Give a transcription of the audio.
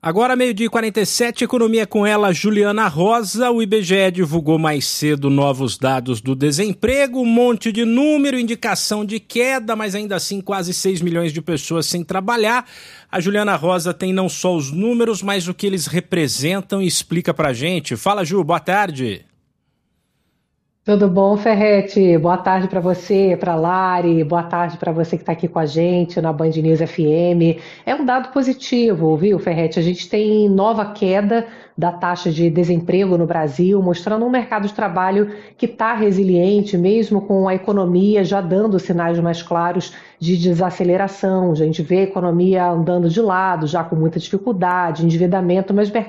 Agora, 12h47, economia com ela, Juliana Rosa. O IBGE divulgou mais cedo novos dados do desemprego, um monte de número, indicação de queda, mas ainda assim quase 6 milhões de pessoas sem trabalhar. A Juliana Rosa tem não só os números, mas o que eles representam e explica pra gente. Fala, Ju, boa tarde. Tudo bom, Ferrete? Boa tarde para você, para Lari, boa tarde para você que está aqui com a gente na Band News FM. É um dado positivo, viu, Ferrete? A gente tem nova queda da taxa de desemprego no Brasil, mostrando um mercado de trabalho que está resiliente, mesmo com a economia já dando sinais mais claros de desaceleração. A gente vê a economia andando de lado, já com muita dificuldade, endividamento, mas